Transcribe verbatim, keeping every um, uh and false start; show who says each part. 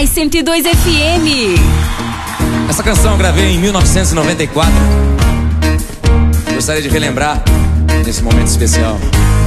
Speaker 1: Mais cento e dois F M.
Speaker 2: Essa canção eu gravei em mil novecentos e noventa e quatro. Gostaria de relembrar nesse momento especial.